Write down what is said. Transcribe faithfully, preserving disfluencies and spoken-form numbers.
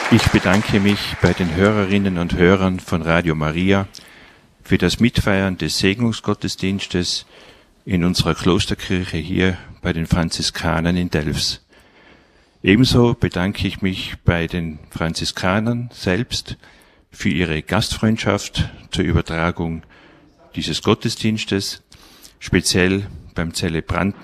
Ich bedanke mich bei den Hörerinnen und Hörern von Radio Maria für das Mitfeiern des Segnungsgottesdienstes in unserer Klosterkirche hier bei den Franziskanern in Delfs. Ebenso bedanke ich mich bei den Franziskanern selbst für ihre Gastfreundschaft zur Übertragung dieses Gottesdienstes, speziell beim Zelebranten